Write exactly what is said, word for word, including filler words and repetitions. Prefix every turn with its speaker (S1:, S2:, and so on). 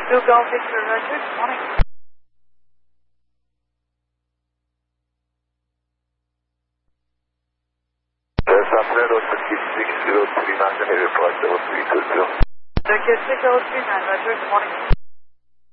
S1: Two Golf Victor, Roger. Good morning. Turkish six zero three nine, report level three two zero. Turkish six zero three nine, Roger. Good morning.